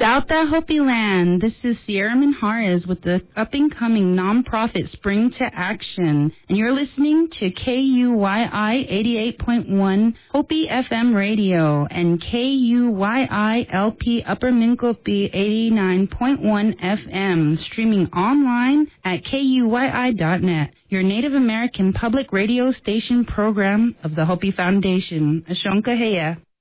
Dauta Hopi Land. This is Sierra Minhares with the up-and-coming nonprofit Spring to Action. And you're listening to KUYI 88.1 Hopi FM Radio and KUYI LP Upper Minkopi 89.1 FM, streaming online at KUYI.net, your Native American public radio station program of the Hopi Foundation. Ashonka Heya.